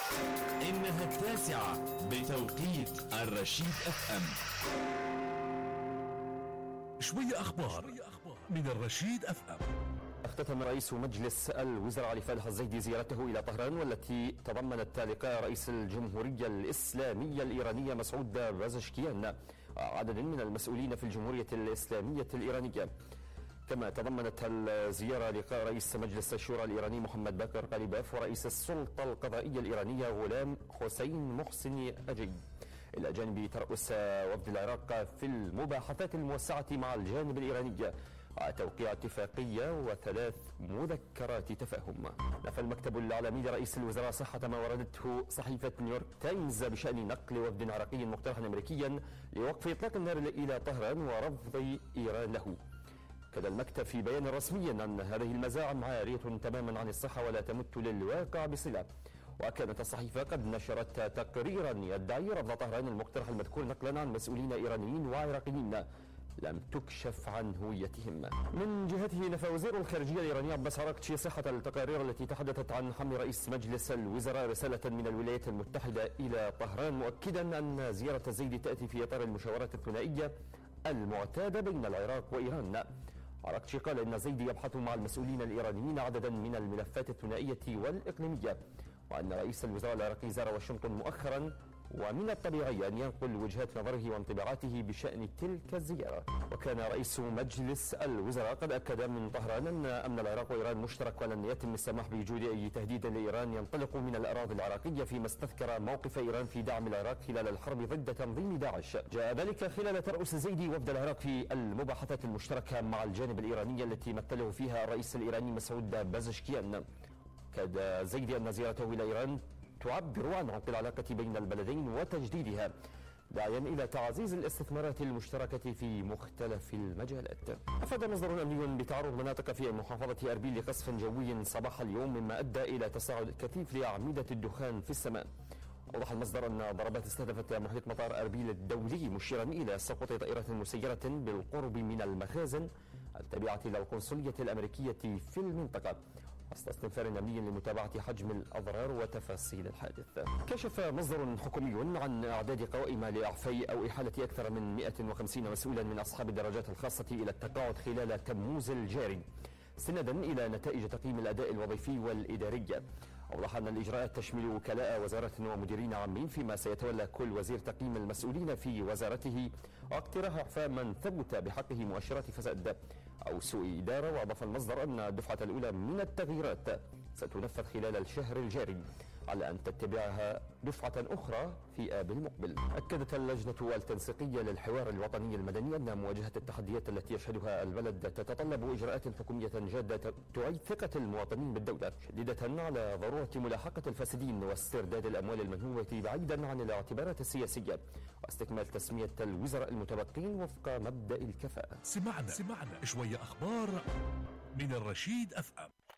إنها 9 بتوقيت الرشيد FM. شوية أخبار من الرشيد FM. اختتم رئيس مجلس الوزراء علي فالح الزيدي زيارته إلى طهران، والتي تضمنت لقاء رئيس الجمهورية الإسلامية الإيرانية مسعود بازشكيان وعدد من المسؤولين في الجمهورية الإسلامية الإيرانية. كما تضمنت الزيارة لقاء رئيس مجلس الشورى الإيراني محمد باقر قليباف ورئيس السلطة القضائية الإيرانية غلام حسين محسن أجي، إلى جانب ترأس وفد العراق في المباحثات الموسعة مع الجانب الإيراني وتوقيع اتفاقية و3 مذكرات تفاهم. نفى المكتب الإعلامي لرئيس الوزراء صحة ما وردته صحيفة نيويورك تايمز بشأن نقل وفد عراقي مقترحا أمريكيا لوقف إطلاق النار إلى طهران ورفض إيران له. كذا المكتب في بيان رسمي أن هذه المزاعم عارية تماما عن الصحة ولا تمت للواقع بصلة. وكانت الصحيفة قد نشرت تقريرا يدعي رفض طهران المقترح المذكور نقلا عن مسؤولين إيرانيين وعراقيين لم تكشف عن هويتهم. من جهته نفى وزير الخارجية الإيراني عباس عراقتشي صحة التقارير التي تحدثت عن حمل رئيس مجلس الوزراء رسالة من الولايات المتحدة إلى طهران، مؤكدا أن زيارة الزيدي تأتي في إطار المشاورات الثنائية المعتادة بين العراق وإيران. عراقتشي قال إن الزيدي يبحث مع المسؤولين الإيرانيين عددا من الملفات الثنائية والإقليمية، وأن رئيس الوزراء العراقي زار واشنطن مؤخرا، ومن الطبيعي أن ينقل وجهات نظره وانطباعاته بشأن تلك الزيارة. وكان رئيس مجلس الوزراء قد أكد من طهران أن أمن العراق وإيران مشترك، ولن يتم السماح بوجود أي تهديد لإيران ينطلق من الأراضي العراقية، فيما استذكر موقف إيران في دعم العراق خلال الحرب ضد تنظيم داعش. جاء ذلك خلال ترأس الزيدي وفد العراق في المباحثات المشتركة مع الجانب الإيراني التي مثله فيها الرئيس الإيراني مسعود بازشكيان. كاد الزيدي أن زيارته إلى إيران تعبر عن عمق العلاقة بين البلدين وتجديدها، داعيا إلى تعزيز الاستثمارات المشتركة في مختلف المجالات. أفاد مصدر أمني بتعرض مناطق في محافظة أربيل لقصف جوي صباح اليوم، مما أدى إلى تصاعد كثيف لأعمدة الدخان في السماء. أوضح المصدر أن ضربات استهدفت محيط مطار أربيل الدولي، مشيرا إلى سقوط طائرة مسيرة بالقرب من المخازن التابعة للقنصلية الأمريكية في المنطقة، وسط استنفار أمني لمتابعة حجم الأضرار وتفاصيل الحادث. كشف مصدر حكومي عن إعداد قوائم لإعفاء أو إحالة أكثر من 150 مسؤولا من أصحاب الدرجات الخاصة إلى التقاعد خلال تموز الجاري، سندا إلى نتائج تقييم الأداء الوظيفي والإداري. أوضح أن الإجراءات تشمل وكلاء وزارة ومديرين عامين، فيما سيتولى كل وزير تقييم المسؤولين في وزارته واقتراح إعفاء من ثبت بحقه مؤشرات فساد أو سوء إدارة. وأضاف المصدر أن الدفعة الأولى من التغييرات ستنفذ خلال الشهر الجاري، على أن تتبعها دفعة أخرى في آب المقبل. أكدت اللجنة التنسيقية للحوار الوطني المدني أن مواجهة التحديات التي يشهدها البلد تتطلب إجراءات حكومية جادة تعيد ثقة المواطنين بالدولة، شديدة على ضرورة ملاحقة الفاسدين واسترداد الأموال المنهوبة بعيدا عن الاعتبارات السياسية، واستكمال تسمية الوزراء المتبقين وفق مبدأ الكفاءة. سمعنا شوية أخبار من الرشيد FM.